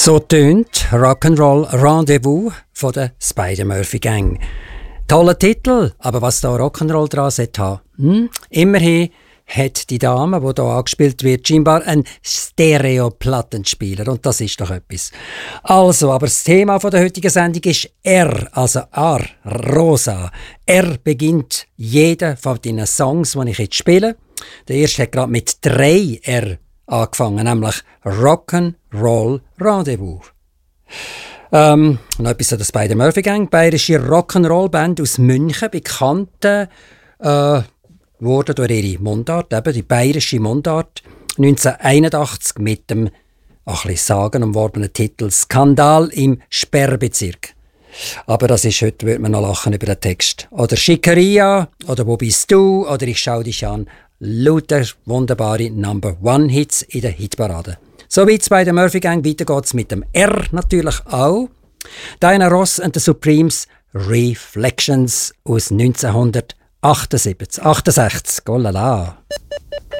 So tönt Rock'n'Roll Rendezvous von der Spider-Murphy Gang. Toller Titel, aber was da Rock'n'Roll dran sollte haben? Immerhin hat die Dame, die hier angespielt wird, scheinbar einen Stereo-Plattenspieler. Und das ist doch etwas. Also, aber das Thema der heutigen Sendung ist R, also R, Rosa. R beginnt jeder von den Songs, die ich jetzt spiele. Der erste hat gerade mit 3 R angefangen, nämlich Rock'n'Roll Rendezvous. Noch etwas zu der Spider-Murphy Gang, bayerische Rock'n'Roll-Band aus München, bekannt wurde durch ihre Mundart, eben die bayerische Mundart, 1981 mit dem ein bisschen sagenumworbenen Titel «Skandal im Sperrbezirk». Aber das ist heute, würde man noch lachen über den Text. Oder «Schickeria» oder «Wo bist du?» oder «Ich schau dich an». Lauter wunderbare Number-One-Hits in der Hitparade. So wie bei der Murphy Gang, weiter geht's mit dem R natürlich auch. Diana Ross and the Supremes, Reflections aus 1968. Oh la la.